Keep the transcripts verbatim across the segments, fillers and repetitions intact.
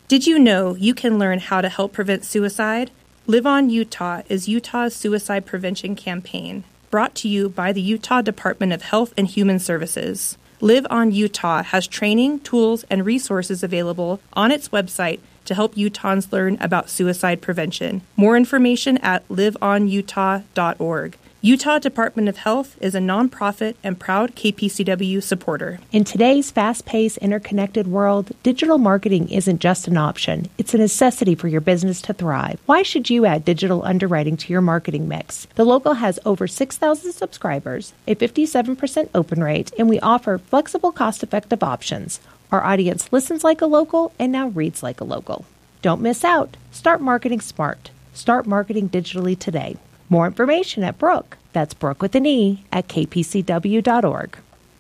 Did you know you can learn how to help prevent suicide? Live On Utah is Utah's suicide prevention campaign, brought to you by the Utah Department of Health and Human Services. Live On Utah has training, tools, and resources available on its website to help Utahns learn about suicide prevention. More information at live on utah dot org. Utah Department of Health is a nonprofit and proud K P C W supporter. In today's fast-paced, interconnected world, digital marketing isn't just an option. It's a necessity for your business to thrive. Why should you add digital underwriting to your marketing mix? The Local has over six thousand subscribers, a fifty-seven percent open rate, and we offer flexible, cost-effective options. Our audience listens like a local and now reads like a local. Don't miss out. Start marketing smart. Start marketing digitally today. More information at Brooke. That's Brooke with an E at k p c w dot org.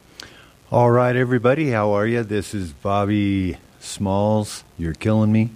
All right, everybody. How are you? This is Bobby Smalls. You're killing me.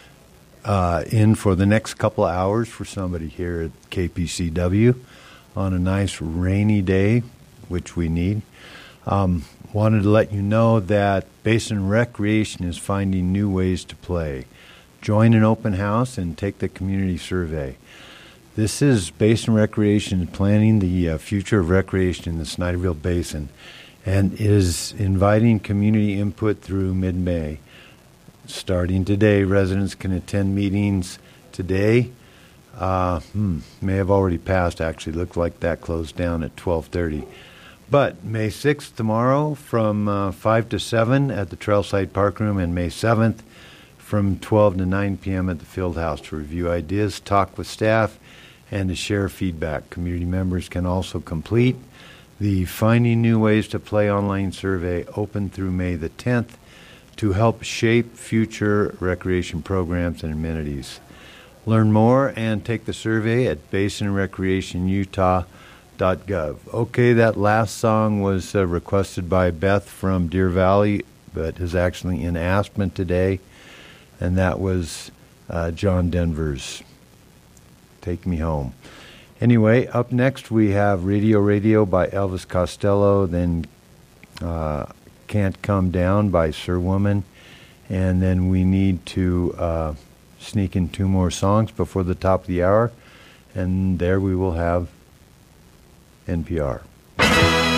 Uh, in for the next couple of hours for somebody here at K P C W on a nice rainy day, which we need. Um, wanted to let you know that Basin Recreation is finding new ways to play. Join an open house and take the community survey. This is Basin Recreation planning the uh, future of recreation in the Snyderville Basin and is inviting community input through mid-May. Starting today, residents can attend meetings today. Uh, hmm, may have already passed, actually. Looked like that closed down at twelve thirty. But May sixth, tomorrow, from uh, five to seven at the Trailside Park Room, and May seventh from twelve to nine p.m. at the Field House to review ideas, talk with staff, and to share feedback. Community members can also complete the Finding New Ways to Play online survey open through May the tenth to help shape future recreation programs and amenities. Learn more and take the survey at basin recreation utah dot gov. Okay, that last song was uh, requested by Beth from Deer Valley, but is actually in Aspen today, and that was uh, John Denver's Take Me Home. Anyway, up next we have Radio Radio by Elvis Costello, then uh, Can't Come Down by Sir Woman, and then we need to uh, sneak in two more songs before the top of the hour, and there we will have N P R.